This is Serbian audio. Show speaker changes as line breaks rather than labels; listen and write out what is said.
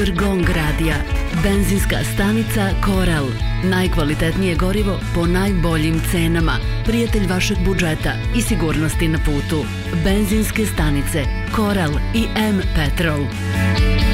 Sponsor GONG radija. Benzinska stanica Koral. Najkvalitetnije gorivo po najboljim cenama. Prijatelj vašeg budžeta i sigurnosti na putu. Benzinske stanice Koral i M Petrol.